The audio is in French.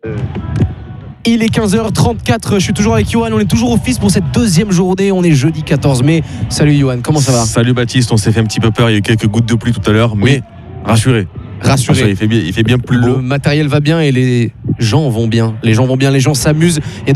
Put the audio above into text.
Il est 15h34, je suis toujours avec Johan, on est toujours au FIS pour cette deuxième journée, on est jeudi 14 mai. Salut Johan, comment ça va ? Salut Baptiste, on s'est fait un petit peu peur, il y a eu quelques gouttes de pluie tout à l'heure, mais rassuré, il fait bien plus le beau. matériel va bien et les gens vont bien, les gens s'amusent.